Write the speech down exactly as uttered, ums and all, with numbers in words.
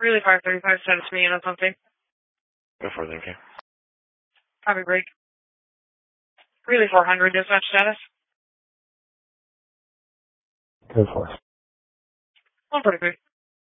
Relay five thirty-five, status me in on something. Go for it, okay. Copy break. Relay four hundred, dispatch status. Go for it. one forty-three.